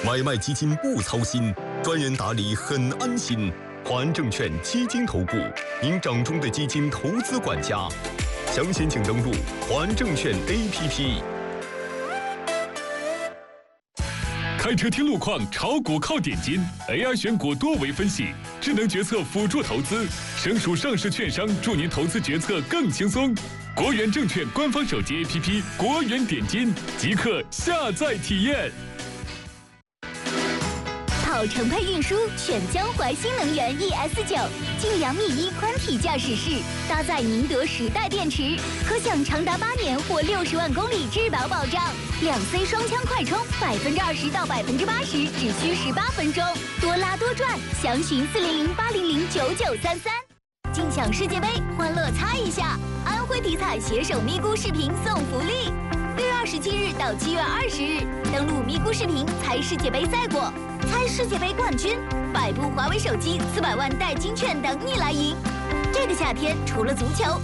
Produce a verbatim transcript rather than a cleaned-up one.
买卖基金不操心，专人打理很安心。华安证券基金投顾，您掌中的基金投资管家。详情请登录华安证券 A P P。 开车听路况，炒股靠点金 ，A I 选股多维分析，智能决策辅助投资，省属上市券商，助您投资决策更轻松。国元证券官方手机 A P P 国元点金，即刻下载体验。 跑程配运输选江淮新能源 E S 九，近两米一宽体驾驶室，搭载宁德时代电池，可享长达八年或六十万公里质保保障。两 C 双枪快充，百分之二十到百分之八十只需十八分钟，多拉多赚。详询四零零八零零九九三三。尽享世界杯，欢乐猜一下！安徽体彩携手咪咕视频送福利，六月二十七日到七月二十日，登录咪咕视频猜世界杯赛果。猜世界杯冠军，百部华为手机、四百万代金券等你来赢。这个夏天除了足球。